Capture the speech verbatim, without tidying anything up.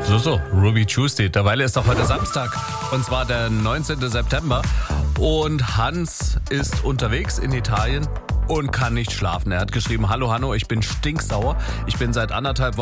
So, so, Ruby Tuesday. Derweil ist doch heute Samstag. Und zwar der neunzehnten September. Und Hans ist unterwegs in Italien und kann nicht schlafen. Er hat geschrieben, hallo Hanno, ich bin stinksauer. Ich bin seit anderthalb Wochen